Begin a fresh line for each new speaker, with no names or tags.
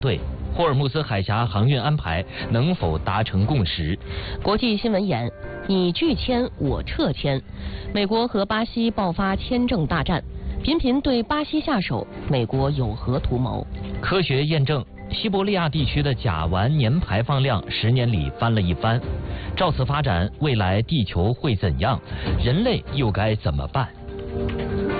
对霍尔木兹海峡航运安排能否达成共识？
国际新闻言，你拒签我撤签，美国和巴西爆发签证大战，频频对巴西下手，美国有何图谋？
科学验证，西伯利亚地区的甲烷年排放量10年里翻了一番。照此发展，未来地球会怎样？人类又该怎么办？